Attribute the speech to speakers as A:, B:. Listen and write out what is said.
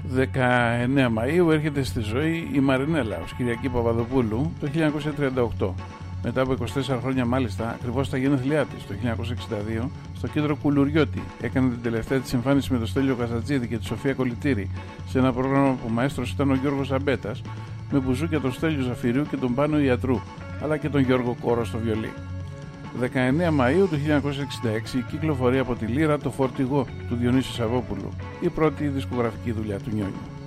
A: 19 Μαΐου έρχεται στη ζωή η Μαρινέλα ως Κυριακή Παπαδοπούλου το 1938. Μετά από 24 χρόνια μάλιστα, ακριβώς στα γενέθλιά της, το 1962, στο κέντρο Κουλουριώτη, έκανε την τελευταία της εμφάνιση με τον Στέλιο Καζατζίδη και τη Σοφία Κολυτήρη σε ένα πρόγραμμα που μαέστρος ήταν ο Γιώργος Αμπέτας, με μπουζούκια τον Στέλιο Ζαφυρίου και τον Πάνο Ιατρού, αλλά και τον Γιώργο Κόρο στο βιολί. 19 Μαΐου του 1966 κυκλοφορεί από τη Λύρα το Φορτηγό του Διονύση Σαββόπουλου, η πρώτη δισκογραφική δουλειά του Νιόνιου.